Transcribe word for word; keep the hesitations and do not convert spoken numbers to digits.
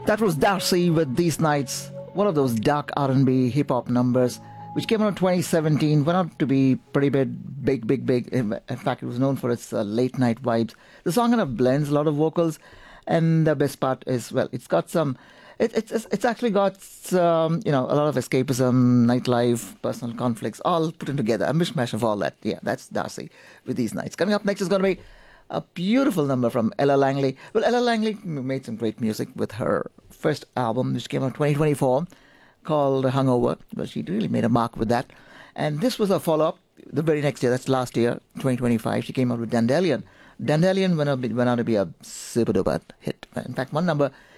That was Darcy with These Nights, one of those dark R and B hip hop numbers which came out in twenty seventeen, went out to be pretty big, big, big, big. In fact, it was known for its uh, late night vibes. The song kind of blends a lot of vocals, and the best part is, well, it's got some. It, it's it's it's actually got um, you know a lot of escapism, nightlife, personal conflicts, all put in together. A mishmash of all that. Yeah, that's Darcy with These Nights. Coming up next is going to be a beautiful number from Ella Langley. Well, Ella Langley made some great music with her first album, which came out in twenty twenty-four, called Hungover. Well, she really made a mark with that. And this was a follow-up the very next year, that's last year, twenty twenty-five. She came out with Dandelion. Dandelion went out, went out to be a super duper hit. In fact, one number